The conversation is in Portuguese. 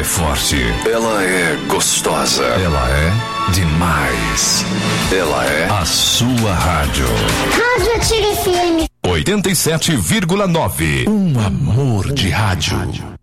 é forte. Ela é gostosa. Ela é demais. Ela é a sua rádio. Rádio Ativa FM 87,9. Um amor de rádio.